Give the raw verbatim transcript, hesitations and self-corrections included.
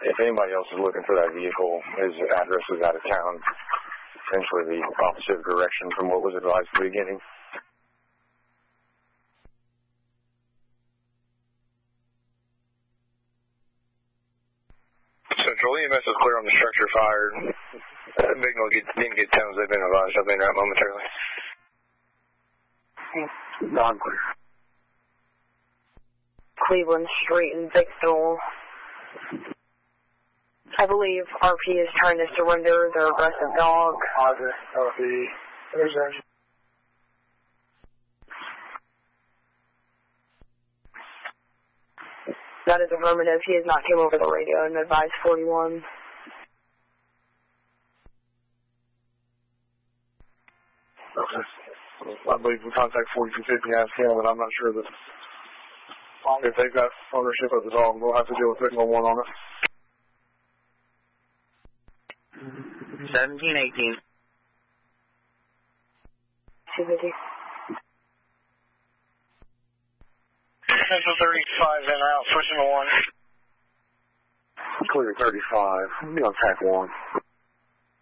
if anybody else is looking for that vehicle, his address is out of town. Essentially the opposite direction from what was advised at the beginning. Central E M S is clear on the structure fired. Uh, Signal get, didn't get towns they've been advised. I'll be in right momentarily. Non-clear. Cleveland Street in Victorville. I believe R P is trying to surrender their aggressive dog. R P. There's a... That is affirmative. He has not came over the radio and advised forty-one. Okay. I believe we contact forty-two fifty has him, but I'm not sure that if they've got ownership of the dog, we'll have to deal with Signal one on it. seventeen eighteen. two fifty. Central thirty-five en route, pushing to one. Clear thirty-five. Be on track one.